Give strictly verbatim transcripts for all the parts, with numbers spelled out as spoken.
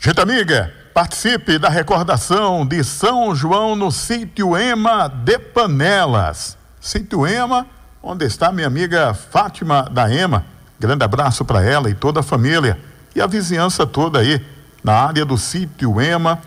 Gente amiga, participe da recordação de São João no Sítio Ema de Panelas. Sítio Ema, onde está minha amiga Fátima da Ema. Grande abraço para ela e toda a família e a vizinhança toda aí na área do Sítio Ema,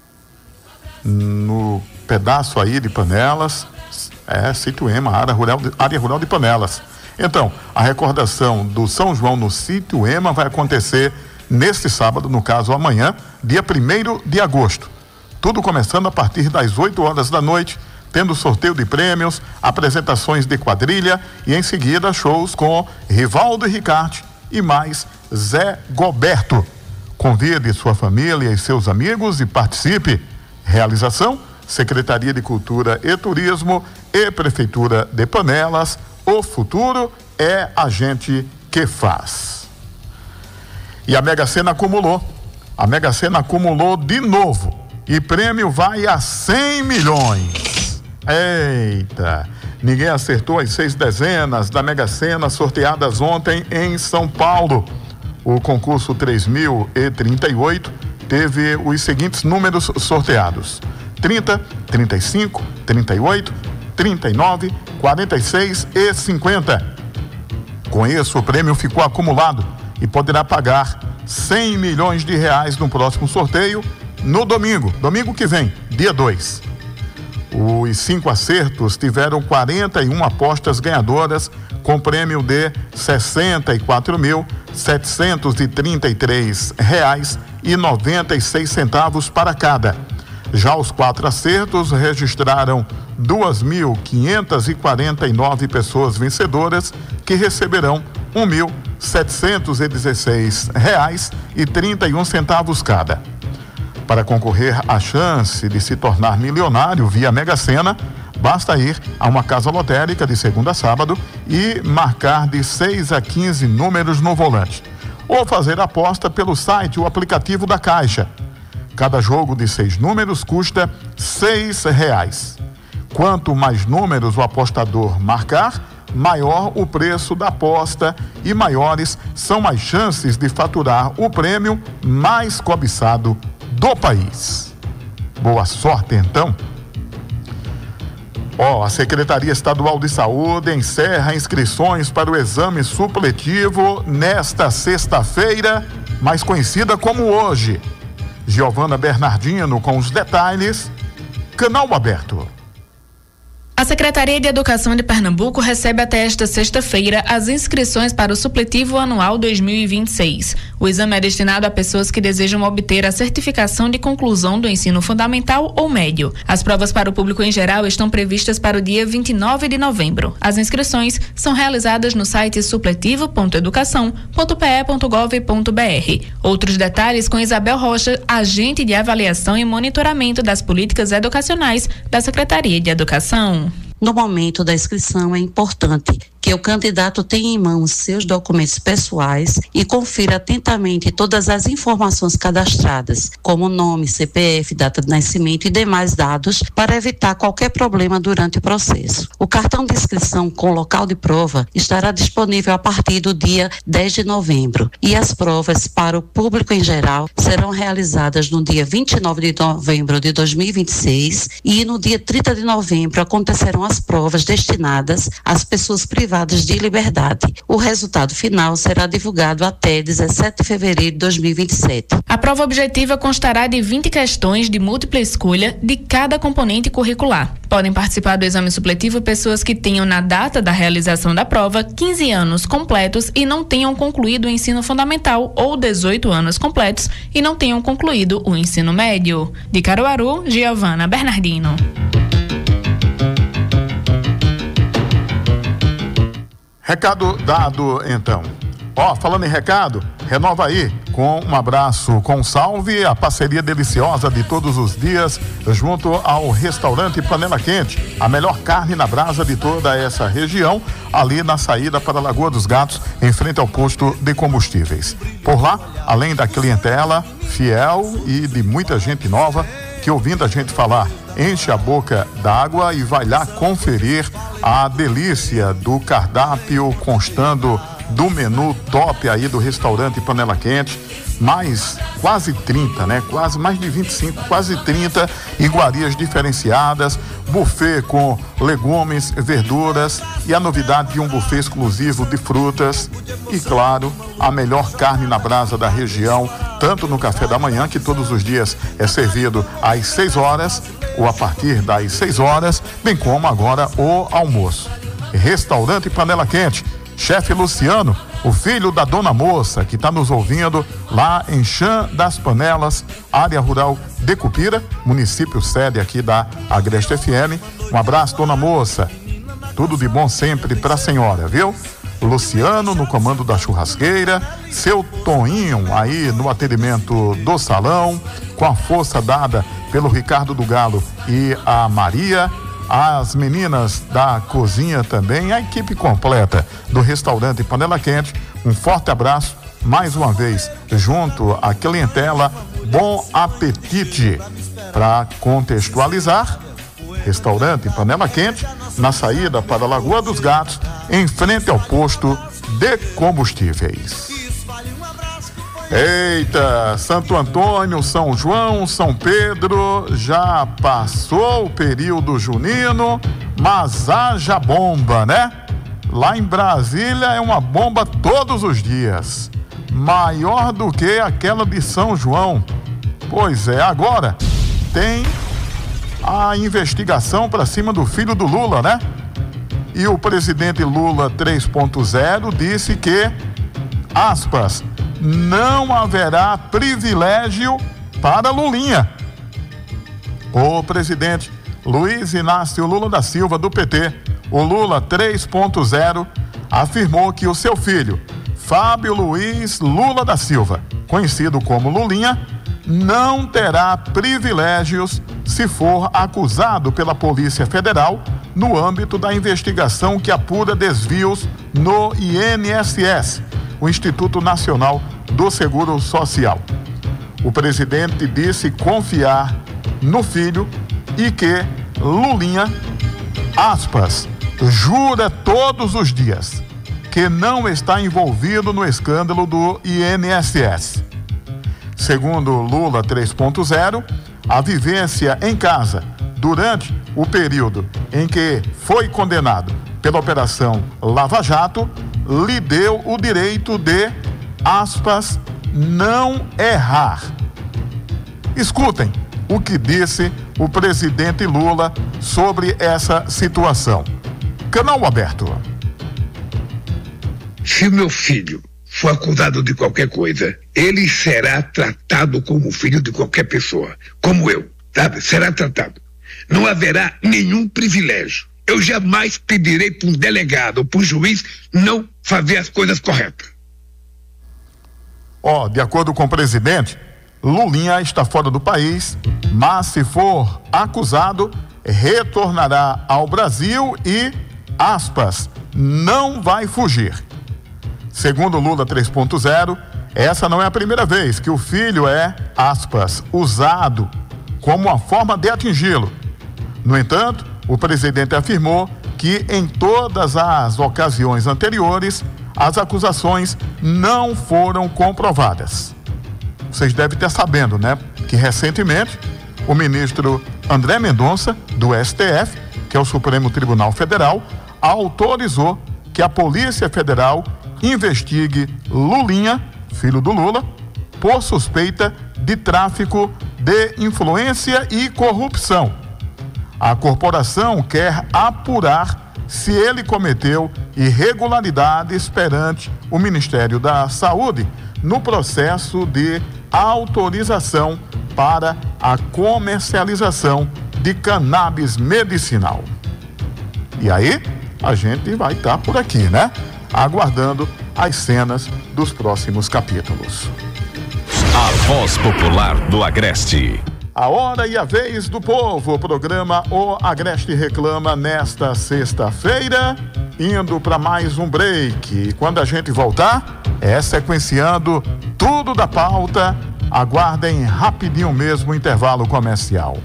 no pedaço aí de Panelas. É, Sítio Ema, área rural, de, área rural de Panelas. Então, a recordação do São João no Sítio Ema vai acontecer neste sábado, no caso amanhã, dia primeiro de agosto. Tudo começando a partir das oito horas da noite, tendo sorteio de prêmios, apresentações de quadrilha e em seguida shows com Rivaldo e Ricarte e mais Zé Goberto. Convide sua família e seus amigos e participe. Realização: Secretaria de Cultura e Turismo e Prefeitura de Panelas. O futuro é a gente que faz. E a Mega Sena acumulou. A Mega Sena acumulou de novo. E prêmio vai a cem milhões. Eita! Ninguém acertou as seis dezenas da Mega Sena sorteadas ontem em São Paulo. O concurso três mil e trinta e oito teve os seguintes números sorteados: trinta, trinta e cinco, trinta e oito, trinta e nove, quarenta e seis e cinquenta. Com isso, o prêmio ficou acumulado e poderá pagar cem milhões de reais no próximo sorteio no domingo, domingo que vem, dia dois. Os cinco acertos tiveram quarenta e uma apostas ganhadoras com prêmio de sessenta e quatro mil, setecentos e trinta e três reais e noventa e seis centavos para cada. Já os quatro acertos registraram duas mil quinhentas e quarenta e nove pessoas vencedoras que receberão um mil setecentos e dezesseis reais e trinta e um centavos cada. Para concorrer à chance de se tornar milionário via Mega Sena, basta ir a uma casa lotérica de segunda a sábado e marcar de seis a quinze números no volante, ou fazer aposta pelo site ou aplicativo da Caixa. Cada jogo de seis números custa seis reais. Quanto mais números o apostador marcar, maior o preço da aposta e maiores são as chances de faturar o prêmio mais cobiçado do país. Boa sorte, então. Ó, oh, a Secretaria Estadual de Saúde encerra inscrições para o exame supletivo nesta sexta-feira, mais conhecida como hoje. Giovana Bernardino com os detalhes. Canal aberto. A Secretaria de Educação de Pernambuco recebe até esta sexta-feira as inscrições para o Supletivo Anual dois mil e vinte e seis. O exame é destinado a pessoas que desejam obter a certificação de conclusão do ensino fundamental ou médio. As provas para o público em geral estão previstas para o dia vinte e nove de novembro. As inscrições são realizadas no site supletivo ponto educação ponto p e ponto gov ponto b r. Outros detalhes com Isabel Rocha, agente de avaliação e monitoramento das políticas educacionais da Secretaria de Educação. No momento da inscrição, é importante que o candidato tenha em mãos seus documentos pessoais e confira atentamente todas as informações cadastradas, como nome, C P F, data de nascimento e demais dados, para evitar qualquer problema durante o processo. O cartão de inscrição com local de prova estará disponível a partir do dia dez de novembro e as provas para o público em geral serão realizadas no dia vinte e nove de novembro de dois mil e vinte e seis e no dia trinta de novembro acontecerão as provas destinadas às pessoas privadas de liberdade. O resultado final será divulgado até dezessete de fevereiro de dois mil e vinte e sete. A prova objetiva constará de vinte questões de múltipla escolha de cada componente curricular. Podem participar do exame supletivo pessoas que tenham na data da realização da prova quinze anos completos e não tenham concluído o ensino fundamental ou dezoito anos completos e não tenham concluído o ensino médio. De Caruaru, Giovana Bernardino. Recado dado, então. Ó, falando em recado, renova aí com um abraço, com um salve, a parceria deliciosa de todos os dias junto ao restaurante Panela Quente, a melhor carne na brasa de toda essa região, ali na saída para a Lagoa dos Gatos, em frente ao posto de combustíveis. Por lá, além da clientela fiel e de muita gente nova que, ouvindo a gente falar, enche a boca d'água e vai lá conferir a delícia do cardápio constando do menu top aí do restaurante Panela Quente. Mais quase trinta, né? Quase mais de vinte e cinco, quase trinta iguarias diferenciadas, buffet com legumes, verduras e a novidade de um buffet exclusivo de frutas e, claro, a melhor carne na brasa da região, tanto no café da manhã, que todos os dias é servido às seis horas ou a partir das seis horas, bem como agora o almoço. Restaurante Panela Quente, chefe Luciano, o filho da Dona Moça, que está nos ouvindo lá em Chã das Panelas, área rural de Cupira, município sede aqui da Agreste F M. Um abraço, Dona Moça. Tudo de bom sempre para a senhora, viu? Luciano no comando da churrasqueira, seu Toninho aí no atendimento do salão, com a força dada pelo Ricardo do Galo e a Maria, as meninas da cozinha também, a equipe completa do restaurante Panela Quente. Um forte abraço mais uma vez junto à clientela. Bom apetite. Para contextualizar, restaurante Panela Quente na saída para a Lagoa dos Gatos, em frente ao posto de combustíveis. Eita, Santo Antônio, São João, São Pedro, já passou o período junino, mas haja bomba, né? Lá em Brasília é uma bomba todos os dias, maior do que aquela de São João. Pois é, agora tem a investigação para cima do filho do Lula, né? E o presidente Lula três ponto zero disse que, aspas, não haverá privilégio para Lulinha. O presidente Luiz Inácio Lula da Silva, do P T, o Lula três ponto zero, afirmou que o seu filho, Fábio Luiz Lula da Silva, conhecido como Lulinha, não terá privilégios se for acusado pela Polícia Federal no âmbito da investigação que apura desvios no I N S S, o Instituto Nacional do Seguro Social. O presidente disse confiar no filho e que Lulinha, aspas, jura todos os dias que não está envolvido no escândalo do I N S S. Segundo Lula três ponto zero, a vivência em casa durante o período em que foi condenado pela Operação Lava Jato lhe deu o direito de, aspas, não errar. Escutem o que disse o presidente Lula sobre essa situação. Canal aberto. Se meu filho for acusado de qualquer coisa, ele será tratado como filho de qualquer pessoa, como eu, sabe? Será tratado. Não haverá nenhum privilégio. Eu jamais pedirei para um delegado ou para um juiz não fazer as coisas corretas. Ó, oh, de acordo com o presidente, Lulinha está fora do país, mas se for acusado, retornará ao Brasil e, aspas, não vai fugir. Segundo Lula três ponto zero, essa não é a primeira vez que o filho é, aspas, usado como uma forma de atingi-lo. No entanto, o presidente afirmou que em todas as ocasiões anteriores, as acusações não foram comprovadas. Vocês devem estar sabendo, né? Que recentemente o ministro André Mendonça, do S T F, que é o Supremo Tribunal Federal, autorizou que a Polícia Federal investigue Lulinha, filho do Lula, por suspeita de tráfico de influência e corrupção. A corporação quer apurar se ele cometeu irregularidades perante o Ministério da Saúde no processo de autorização para a comercialização de cannabis medicinal. E aí, a gente vai estar por aqui, né? Aguardando as cenas dos próximos capítulos. A voz popular do Agreste. A hora e a vez do povo, o programa O Agreste Reclama nesta sexta-feira, indo para mais um break. E quando a gente voltar, é sequenciando tudo da pauta. Aguardem rapidinho mesmo o intervalo comercial.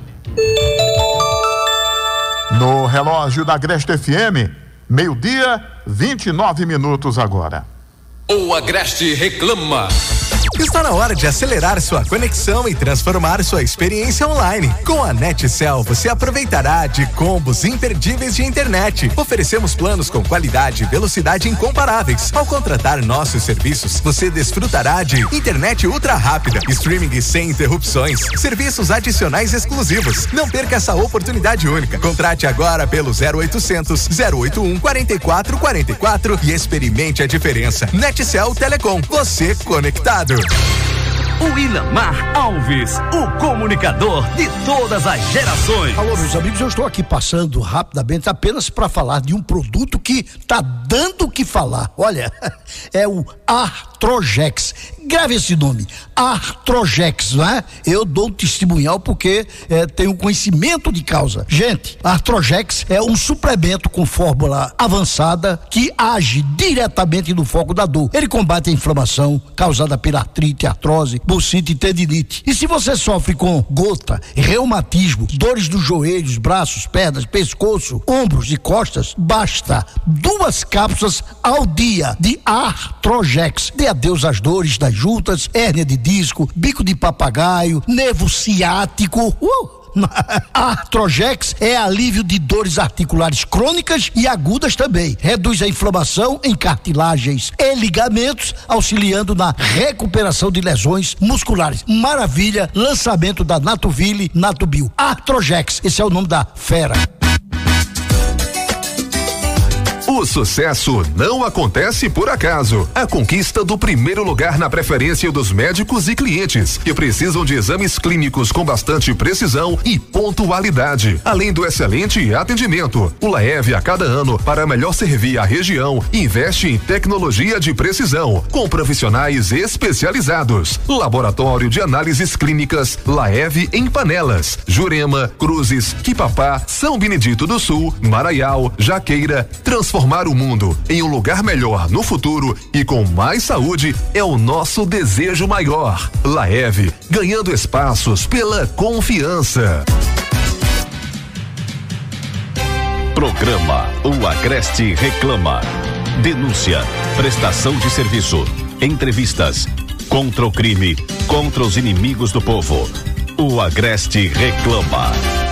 No relógio da Agreste F M, meio-dia, vinte e nove minutos agora. O Agreste reclama. Está na hora de acelerar sua conexão e transformar sua experiência online. Com a NetCell, você aproveitará de combos imperdíveis de internet. Oferecemos planos com qualidade e velocidade incomparáveis. Ao contratar nossos serviços, você desfrutará de internet ultra rápida, streaming sem interrupções, serviços adicionais exclusivos. Não perca essa oportunidade única. Contrate agora pelo zero oitocentos, zero oito um, quatro quatro quatro quatro e experimente a diferença. NetCell Telecom, você conectado. O Ilamar Alves, o comunicador de todas as gerações. Alô, meus amigos, eu estou aqui passando rapidamente apenas para falar de um produto que tá dando o que falar. Olha, é o Artrojex. Grave esse nome, Artrojex, não é? Eu dou um testemunhal porque é, tenho conhecimento de causa. Gente, Artrojex é um suplemento com fórmula avançada que age diretamente no foco da dor. Ele combate a inflamação causada pela artrite, artrose, bursite e tendinite. E se você sofre com gota, reumatismo, dores dos joelhos, braços, pernas, pescoço, ombros e costas, basta duas cápsulas ao dia de Artrojex. Dê adeus às dores das juntas, hérnia de disco, bico de papagaio, nervo ciático. Uh! Artrojex é alívio de dores articulares crônicas e agudas também. Reduz a inflamação em cartilagens e ligamentos, auxiliando na recuperação de lesões musculares. Maravilha, lançamento da Natuville Natubio. Artrojex, esse é o nome da fera. O sucesso não acontece por acaso. A conquista do primeiro lugar na preferência dos médicos e clientes que precisam de exames clínicos com bastante precisão e pontualidade, além do excelente atendimento. O Laev, a cada ano, para melhor servir a região, investe em tecnologia de precisão, com profissionais especializados. Laboratório de análises clínicas Laev em Panelas, Jurema, Cruzes, Quipapá, São Benedito do Sul, Maraial, Jaqueira. Transformar o mundo em um lugar melhor no futuro e com mais saúde é o nosso desejo maior. Laev, ganhando espaços pela confiança. Programa O Agreste reclama. Denúncia, prestação de serviço, entrevistas, contra o crime, contra os inimigos do povo. O Agreste reclama.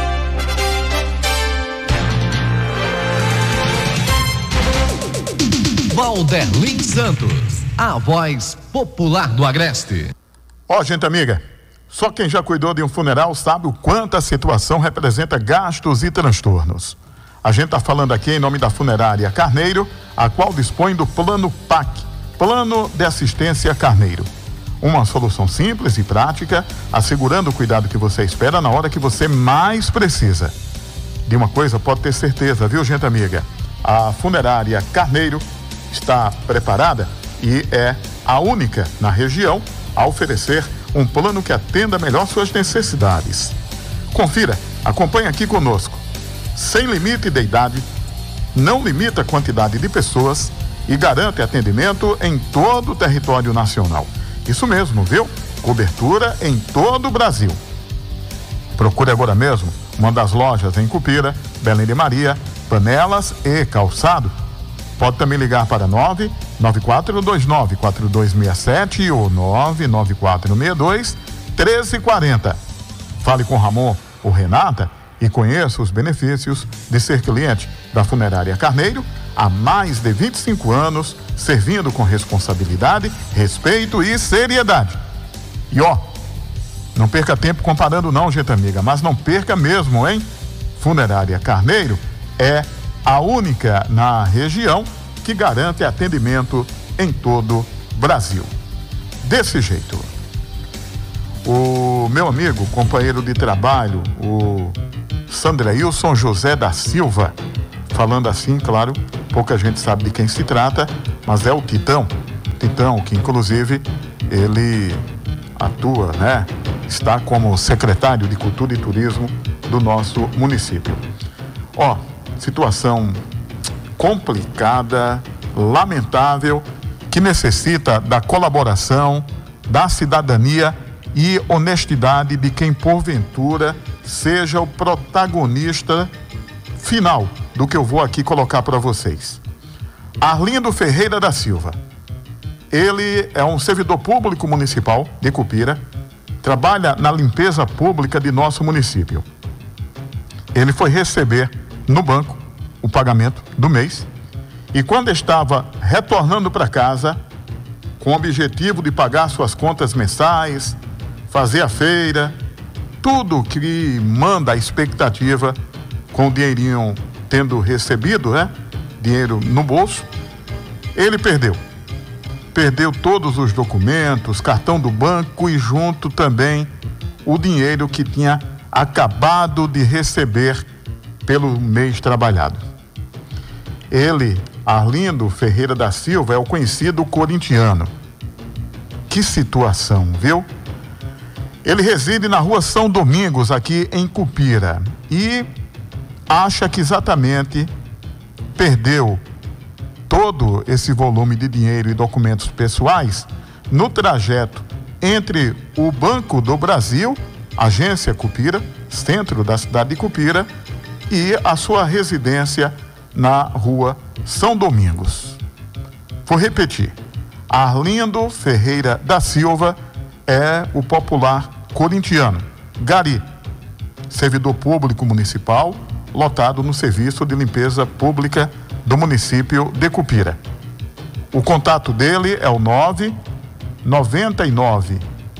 Valderlin Santos, a voz popular do Agreste. Ó, oh, gente amiga, só quem já cuidou de um funeral sabe o quanto a situação representa gastos e transtornos. A gente está falando aqui em nome da Funerária Carneiro, a qual dispõe do Plano P A C, Plano de Assistência Carneiro. Uma solução simples e prática, assegurando o cuidado que você espera na hora que você mais precisa. De uma coisa pode ter certeza, viu, gente amiga? A Funerária Carneiro está preparada e é a única na região a oferecer um plano que atenda melhor suas necessidades. Confira, acompanhe aqui conosco. Sem limite de idade, não limita a quantidade de pessoas e garante atendimento em todo o território nacional. Isso mesmo, viu? Cobertura em todo o Brasil. Procure agora mesmo uma das lojas em Cupira, Belém de Maria, Panelas e Calçado. Pode também ligar para nove nove quatro dois nove quatro dois seis sete ou nove nove quatro seis dois um três quatro zero. Fale com Ramon ou Renata e conheça os benefícios de ser cliente da Funerária Carneiro há mais de vinte e cinco anos, servindo com responsabilidade, respeito e seriedade. E ó, não perca tempo comparando não, gente amiga, mas não perca mesmo, hein? Funerária Carneiro é a única na região que garante atendimento em todo o Brasil. Desse jeito. O meu amigo, companheiro de trabalho, o Sandreilson José da Silva, falando assim, claro, pouca gente sabe de quem se trata, mas é o Titão. Titão, que inclusive ele atua, né? Está como secretário de Cultura e Turismo do nosso município. Ó, situação complicada, lamentável, que necessita da colaboração, da cidadania e honestidade de quem porventura seja o protagonista final do que eu vou aqui colocar para vocês. Arlindo Ferreira da Silva. Ele é um servidor público municipal de Cupira, trabalha na limpeza pública de nosso município. Ele foi receber no banco o pagamento do mês e quando estava retornando para casa, com o objetivo de pagar suas contas mensais, fazer a feira, tudo que manda a expectativa, com o dinheirinho tendo recebido, né? Dinheiro no bolso, ele perdeu. Perdeu todos os documentos, cartão do banco e junto também o dinheiro que tinha acabado de receber pelo mês trabalhado. Ele, Arlindo Ferreira da Silva, é o conhecido corintiano. Que situação, viu? Ele reside na rua São Domingos, aqui em Cupira, e acha que exatamente perdeu todo esse volume de dinheiro e documentos pessoais no trajeto entre o Banco do Brasil, agência Cupira, centro da cidade de Cupira, e a sua residência na rua São Domingos. Vou repetir. Arlindo Ferreira da Silva é o popular corintiano. Gari, servidor público municipal, lotado no serviço de limpeza pública do município de Cupira. O contato dele é o nove noventa e nove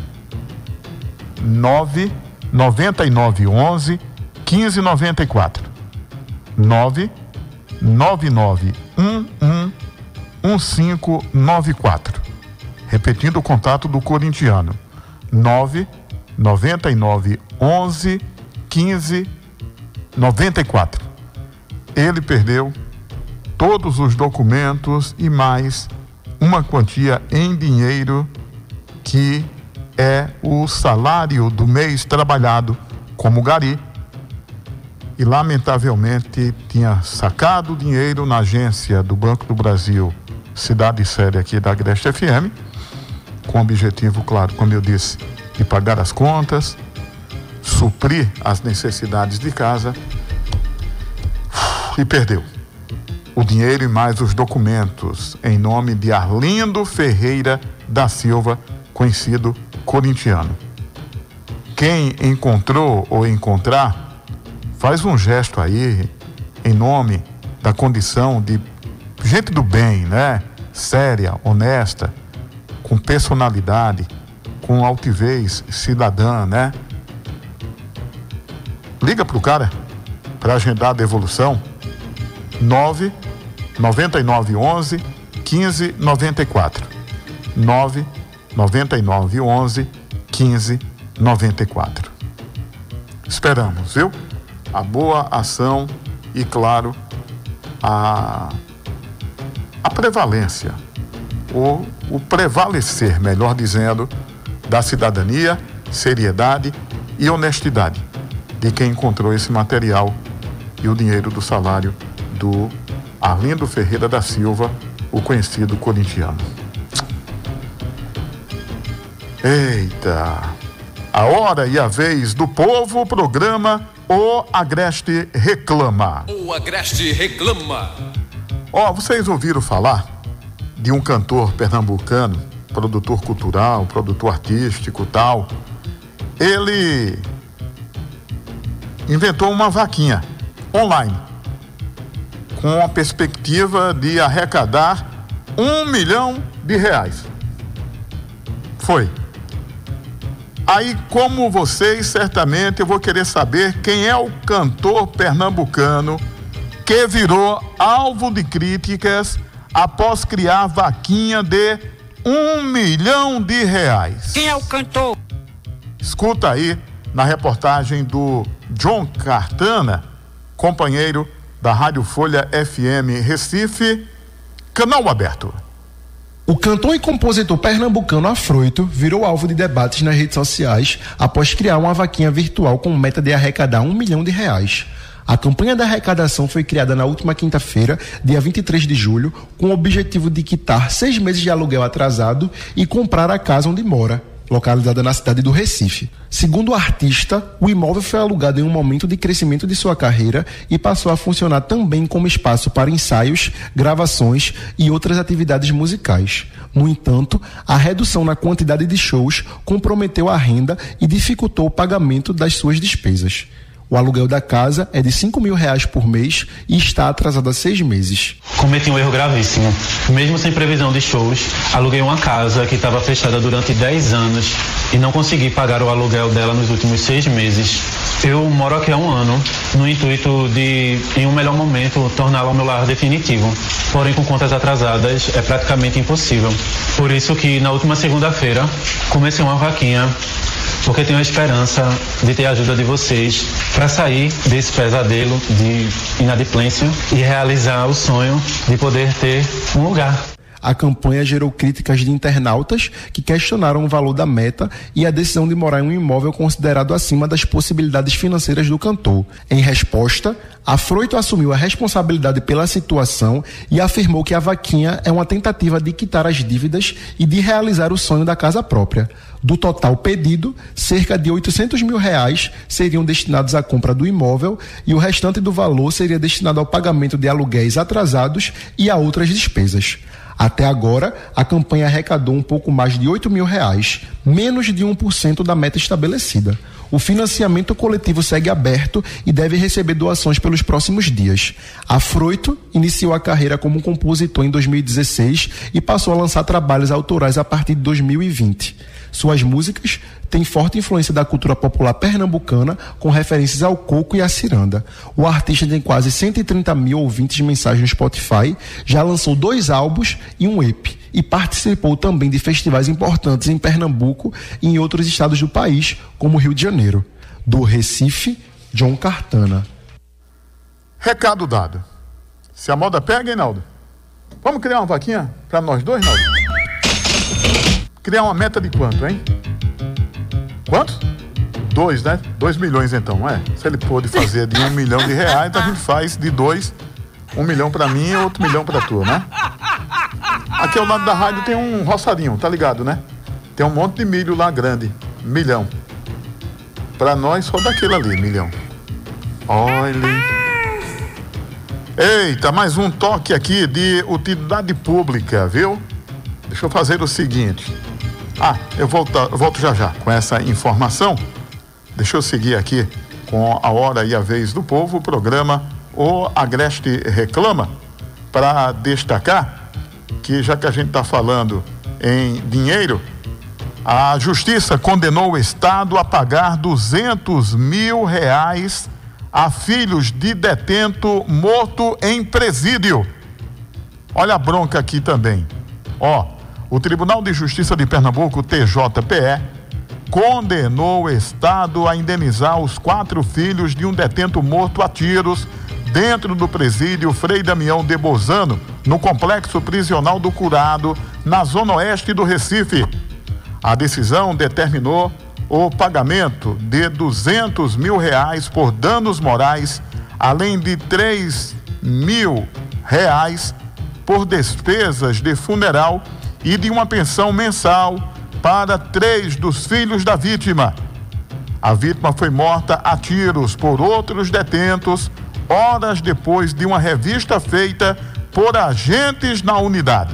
nove noventa e nove onze quinze noventa e quatro nove nove nove um um um cinco nove quatro. Repetindo o contato do corintiano: nove noventa e nove onze quinze noventa e quatro. Ele perdeu todos os documentos e mais uma quantia em dinheiro que é o salário do mês trabalhado como gari, e lamentavelmente tinha sacado o dinheiro na agência do Banco do Brasil, cidade séria aqui da Agreste F M, com o objetivo, claro, como eu disse, de pagar as contas, suprir as necessidades de casa, e perdeu o dinheiro e mais os documentos em nome de Arlindo Ferreira da Silva, conhecido corintiano. Quem encontrou ou encontrar, faz um gesto aí em nome da condição de gente do bem, né? Séria, honesta, com personalidade, com altivez cidadã, né? Liga pro cara para agendar a devolução. nove noventa e nove onze quinze noventa e quatro nove noventa e nove onze quinze noventa e quatro. Esperamos, viu? A boa ação e, claro, a, a prevalência, ou o prevalecer, melhor dizendo, da cidadania, seriedade e honestidade de quem encontrou esse material e o dinheiro do salário do Arlindo Ferreira da Silva, o conhecido corintiano. Eita! A hora e a vez do povo, o programa O Agreste Reclama. O Agreste Reclama. Ó, oh, vocês ouviram falar de um cantor pernambucano, produtor cultural, produtor artístico, tal. Ele inventou uma vaquinha online com a perspectiva de arrecadar um milhão de reais. Foi. Aí, como vocês, certamente eu vou querer saber quem é o cantor pernambucano que virou alvo de críticas após criar vaquinha de um milhão de reais. Quem é o cantor? Escuta aí na reportagem do John Cartana, companheiro da Rádio Folha F M Recife, canal aberto. O cantor e compositor pernambucano Afroito virou alvo de debates nas redes sociais após criar uma vaquinha virtual com meta de arrecadar um milhão de reais. A campanha da arrecadação foi criada na última quinta-feira, dia vinte e três de julho, com o objetivo de quitar seis meses de aluguel atrasado e comprar a casa onde mora. localizada na cidade do Recife. Segundo o artista, o imóvel foi alugado em um momento de crescimento de sua carreira e passou a funcionar também como espaço para ensaios, gravações e outras atividades musicais. No entanto, a redução na quantidade de shows comprometeu a renda e dificultou o pagamento das suas despesas. O aluguel da casa é de cinco mil reais por mês e está atrasado há seis meses. Cometi um erro gravíssimo. Mesmo sem previsão de shows, aluguei uma casa que estava fechada durante dez anos e não consegui pagar o aluguel dela nos últimos seis meses. Eu moro aqui há um ano, no intuito de, em um melhor momento, torná-la o meu lar definitivo. Porém, com contas atrasadas, é praticamente impossível. Por isso que, na última segunda-feira, comecei uma vaquinha, porque tenho a esperança de ter a ajuda de vocês para sair desse pesadelo de inadimplência e realizar o sonho de poder ter um lugar. A campanha gerou críticas de internautas que questionaram o valor da meta e a decisão de morar em um imóvel considerado acima das possibilidades financeiras do cantor. Em resposta, a Froito assumiu a responsabilidade pela situação e afirmou que a vaquinha é uma tentativa de quitar as dívidas e de realizar o sonho da casa própria. Do total pedido, cerca de oitocentos mil reais seriam destinados à compra do imóvel e o restante do valor seria destinado ao pagamento de aluguéis atrasados e a outras despesas. Até agora, a campanha arrecadou um pouco mais de oito mil reais, menos de um por cento da meta estabelecida. O financiamento coletivo segue aberto e deve receber doações pelos próximos dias. A Froito iniciou a carreira como compositor em dois mil e dezesseis e passou a lançar trabalhos autorais a partir de dois mil e vinte. Suas músicas têm forte influência da cultura popular pernambucana, com referências ao coco e à ciranda. O artista tem quase cento e trinta mil ouvintes mensais no Spotify, já lançou dois álbuns e um E P, e participou também de festivais importantes em Pernambuco e em outros estados do país, como Rio de Janeiro. Do Recife, John Cartana. Recado dado. Se a moda pega, hein, Naldo? Vamos criar uma vaquinha para nós dois, Naldo? Criar uma meta de quanto, hein? Quanto? Dois, né? Dois milhões, então, é? Se ele pôde fazer de um milhão de reais, então a gente faz de dois, um milhão pra mim e outro milhão pra tu, né? Aqui ao lado da rádio tem um roçadinho, tá ligado, né? Tem um monte de milho lá grande, milhão. Pra nós, só daquele ali, milhão. Olha. Eita, mais um toque aqui de utilidade pública, viu? Deixa eu fazer o seguinte. Ah, eu volto, eu volto já já com essa informação. Deixa eu seguir aqui com a hora e a vez do povo, o programa O Agreste Reclama, para destacar que, já que a gente está falando em dinheiro, a Justiça condenou o Estado a pagar duzentos mil reais a filhos de detento morto em presídio. Olha a bronca aqui também. Ó, o Tribunal de Justiça de Pernambuco, T J P E, condenou o Estado a indenizar os quatro filhos de um detento morto a tiros dentro do presídio Frei Damião de Bozano, no complexo prisional do Curado, na zona oeste do Recife. A decisão determinou o pagamento de duzentos mil reais por danos morais, além de três mil reais por despesas de funeral e de uma pensão mensal para três dos filhos da vítima. A vítima foi morta a tiros por outros detentos horas depois de uma revista feita por agentes na unidade.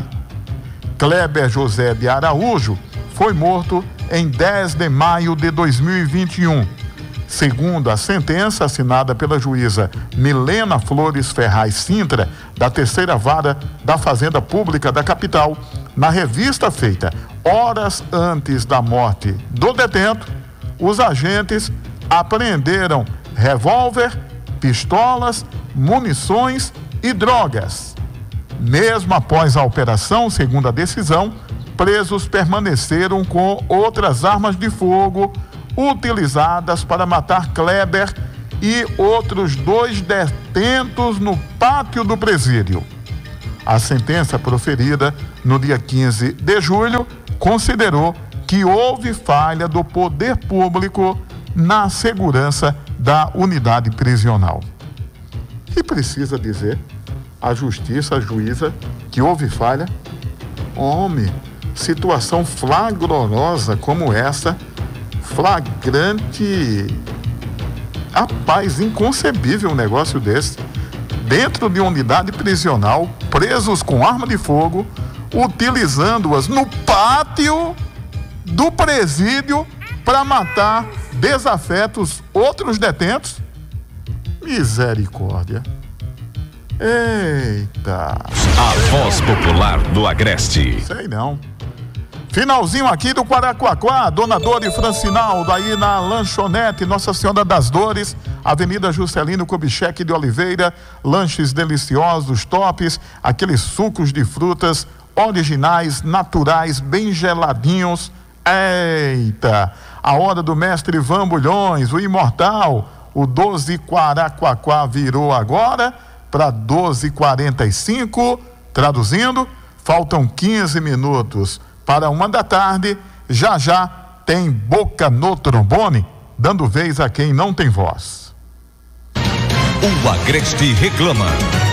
Kleber José de Araújo foi morto em dez de maio de dois mil e vinte e um. Segundo a sentença assinada pela juíza Milena Flores Ferraz Sintra, da terceira vara da Fazenda Pública da capital, na revista feita horas antes da morte do detento, os agentes apreenderam revólver, pistolas, munições e drogas. Mesmo após a operação, segundo a decisão, presos permaneceram com outras armas de fogo utilizadas para matar Kleber e outros dois detentos no pátio do presídio. A sentença proferida no dia quinze de julho considerou que houve falha do poder público na segurança da unidade prisional. E precisa dizer a justiça, a juíza, que houve falha? Homem, situação flagrosa como essa, flagrante, rapaz, inconcebível um negócio desse, dentro de unidade prisional, presos com arma de fogo, utilizando-as no pátio do presídio para matar desafetos outros detentos. Misericórdia. Eita. A voz popular do Agreste. Sei não. Finalzinho aqui do Quaraquaquá, Dona Dori Francinaldo, aí na lanchonete Nossa Senhora das Dores, Avenida Juscelino Kubitschek de Oliveira, lanches deliciosos, tops, aqueles sucos de frutas originais, naturais, bem geladinhos. Eita, a hora do mestre Ivan Bulhões, o imortal, o doze Quaraquaquá virou agora para doze e quarenta e cinco, traduzindo, faltam quinze minutos para uma da tarde. Já já tem Boca no Trombone, dando vez a quem não tem voz. O Agreste reclama.